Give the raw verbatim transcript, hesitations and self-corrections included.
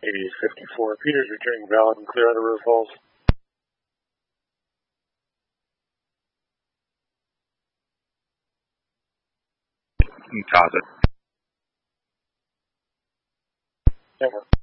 eighty fifty-four. Peters, returning valid and clear on the roof holes. Toss it. Never.